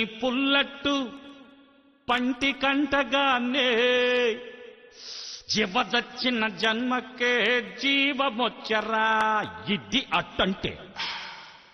పుల్లట్టు పంటి కంటగానే జీవదచ్చిన జన్మకే జీవమొచ్చరా. ఇది అట్టంటే